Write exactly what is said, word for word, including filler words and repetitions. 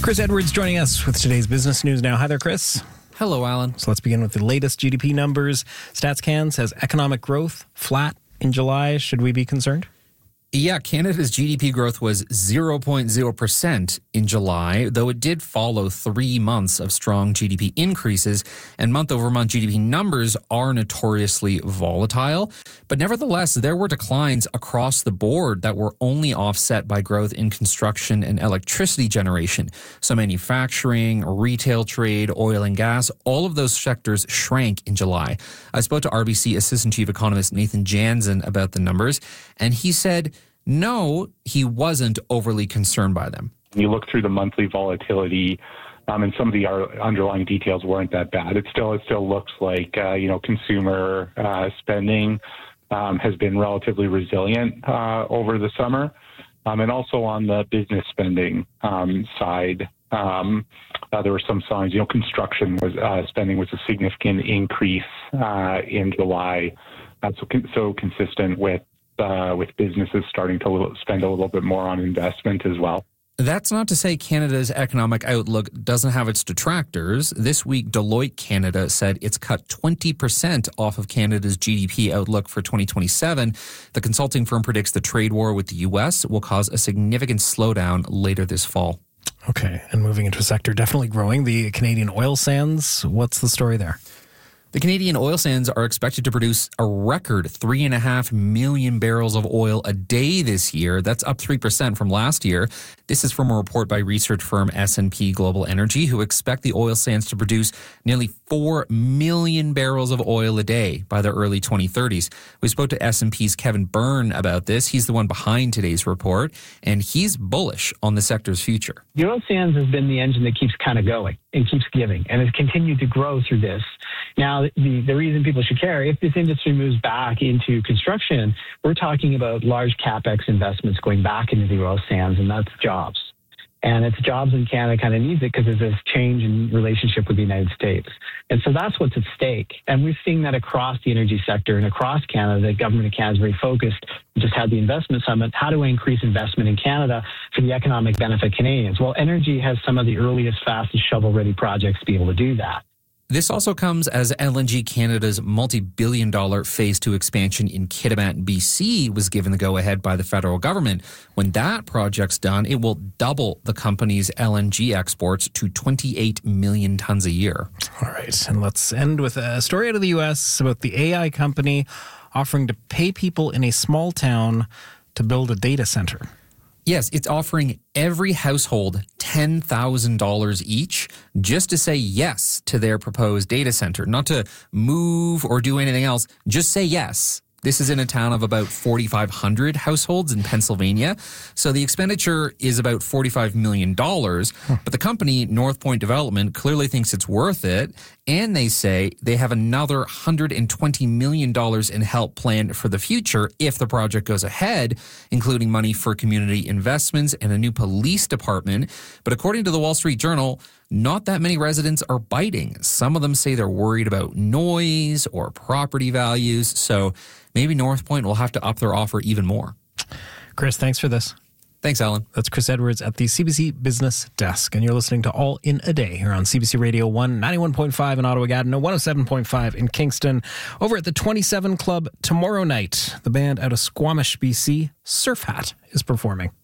Chris Edwards joining us with today's business news now. Hi there, Chris. Hello, Alan. So let's begin with the latest G D P numbers. StatsCan says economic growth flat in July. Should we be concerned? Yeah, Canada's G D P growth was zero point zero percent in July, though it did follow three months of strong G D P increases, and month-over-month G D P numbers are notoriously volatile. But nevertheless, there were declines across the board that were only offset by growth in construction and electricity generation. So manufacturing, retail trade, oil and gas, all of those sectors shrank in July. I spoke to R B C Assistant Chief Economist Nathan Janzen about the numbers, and he said no, he wasn't overly concerned by them. When you look through the monthly volatility, um, and some of the underlying details weren't that bad. It still it still looks like uh, you know consumer uh, spending um, has been relatively resilient uh, over the summer, um, and also on the business spending um, side, um, uh, there were some signs. You know, construction was uh, spending was a significant increase uh, in July, uh, so so consistent with. Uh, with businesses starting to little, spend a little bit more on investment as well. That's not to say Canada's economic outlook doesn't have its detractors. This week, Deloitte Canada said it's cut twenty percent off of Canada's G D P outlook for twenty twenty-seven. The consulting firm predicts the trade war with the U S will cause a significant slowdown later this fall. Okay, and moving into a sector definitely growing, the Canadian oil sands. What's the story there? The Canadian oil sands are expected to produce a record three and a half million barrels of oil a day this year. That's up three percent from last year. This is from a report by research firm S and P Global Energy, who expect the oil sands to produce nearly four million barrels of oil a day by the early twenty thirties. We spoke to S and P's Kevin Byrne about this. He's the one behind today's report, and he's bullish on the sector's future. The oil sands has been the engine that keeps kind of going and keeps giving, and has continued to grow through this. Now, the, the reason people should care, if this industry moves back into construction, we're talking about large CapEx investments going back into the oil sands, and that's jobs. And it's jobs in Canada kind of needs it because there's this change in relationship with the United States. And so that's what's at stake. And we're seeing that across the energy sector and across Canada. The government of Canada is very focused. We just had the investment summit. How do we increase investment in Canada for the economic benefit of Canadians? Well, energy has some of the earliest, fastest shovel-ready projects to be able to do that. This also comes as L N G Canada's multi-billion dollar phase two expansion in Kitimat, B C was given the go-ahead by the federal government. When that project's done, it will double the company's L N G exports to twenty-eight million tons a year. All right, and let's end with a story out of the U S about the A I company offering to pay people in a small town to build a data center. Yes, it's offering every household ten thousand dollars each just to say yes to their proposed data center, not to move or do anything else. Just say yes. This is in a town of about forty-five hundred households in Pennsylvania. So the expenditure is about forty-five million dollars, but the company, North Point Development, clearly thinks it's worth it. And they say they have another one hundred twenty million dollars in help planned for the future if the project goes ahead, including money for community investments and a new police department. But according to the Wall Street Journal, not that many residents are biting. Some of them say they're worried about noise or property values. So maybe North Point will have to up their offer even more. Chris, thanks for this. Thanks, Alan. That's Chris Edwards at the C B C Business Desk. And you're listening to All in a Day here on C B C Radio one, ninety-one point five in Ottawa-Gatineau, one oh seven point five in Kingston. Over at the twenty-seven Club tomorrow night, the band out of Squamish, B C, Surf Hat, is performing.